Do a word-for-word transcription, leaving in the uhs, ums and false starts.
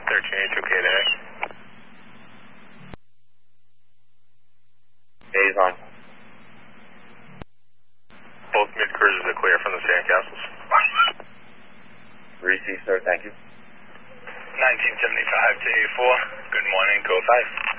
thirteen H, okay to A. A's on. Both mid-cruisers are clear from the Sandcastles. Receive, sir, thank you. nineteen seventy-five to A four, good morning, go five.